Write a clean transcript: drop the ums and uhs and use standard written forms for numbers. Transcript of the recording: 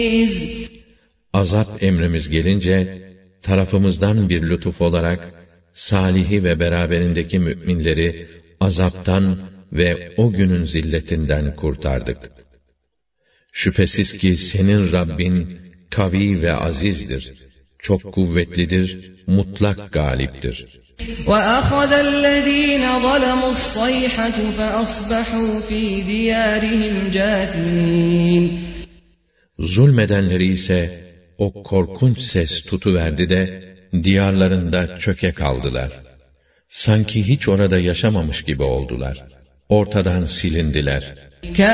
Azap emrimiz gelince, tarafımızdan bir lütuf olarak, Salih'i ve beraberindeki müminleri azaptan ve o günün zilletinden kurtardık. Şüphesiz ki senin Rabbin kavi ve azizdir, çok kuvvetlidir, mutlak galiptir. وَأَخَذَ الَّذ۪ينَ ظَلَمُوا الصَّيْحَةُ فَأَصْبَحُوا ف۪ي دِيَارِهِمْ جَاثِمِينَ. Zulmedenleri ise o korkunç ses tutuverdi de, diyarlarında çöke kaldılar. Sanki hiç orada yaşamamış gibi oldular. Ortadan silindiler.